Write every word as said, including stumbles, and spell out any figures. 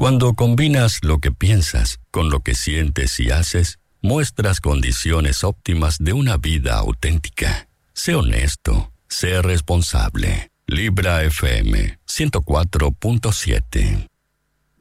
Cuando combinas lo que piensas con lo que sientes y haces, muestras condiciones óptimas de una vida auténtica. Sé honesto, sé responsable. Libra F M ciento cuatro punto siete.